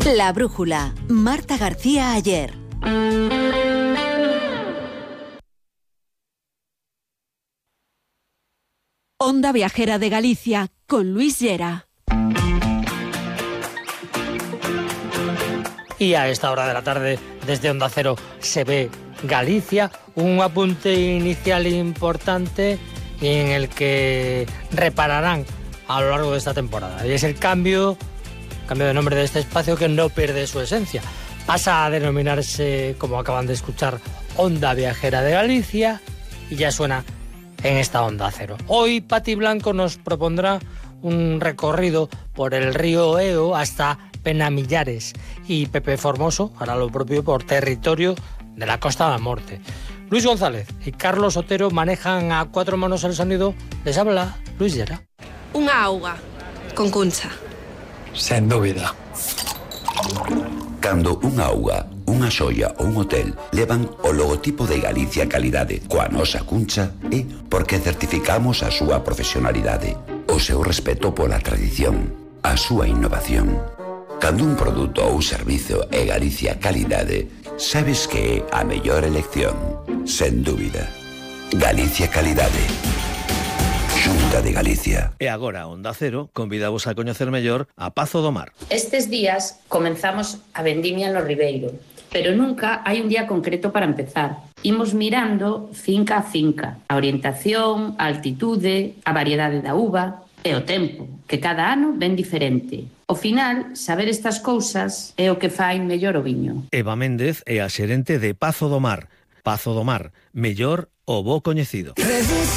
La Brújula, Marta García Ayer. Onda Viajera de Galicia, con Luis Llera. Y a esta hora de la tarde, desde Onda Cero, se ve Galicia, un apunte inicial importante en el que repararán a lo largo de esta temporada. Y es el cambio de nombre de este espacio, que no pierde su esencia. Pasa a denominarse, como acaban de escuchar, Onda Viajera de Galicia, y ya suena en esta Onda Cero. Hoy Pati Blanco nos propondrá un recorrido por el río Eo hasta Penamillares, y Pepe Formoso hará lo propio por territorio de la Costa da Morte. Luis González y Carlos Otero manejan a cuatro manos el sonido. Les habla Luis Llera. Unha auga con cuncha. Sen dúbida. Cando unha auga, unha xoia ou un hotel levan o logotipo de Galicia Calidade coa nosa cuncha, é porque certificamos a súa profesionalidade, o seu respeto pola tradición, a súa innovación. Cando un produto ou servizo é Galicia Calidade, sabes que é a mellor elección, sen dúbida. Galicia Calidade. Xunta de Galicia. E agora Onda Cero convidamos a coñecer mellor a Pazo do Mar. Estes días comenzamos a vendimia no Ribeiro, pero nunca hai un día concreto para empezar. Imos mirando finca a finca, a orientación, a altitude, a variedade da uva e o tempo, que cada ano ven diferente. Ao final, saber estas cousas é o que fai mellor o viño. Eva Méndez é a xerente de Pazo do Mar. Pazo do Mar, mellor o bo coñecido.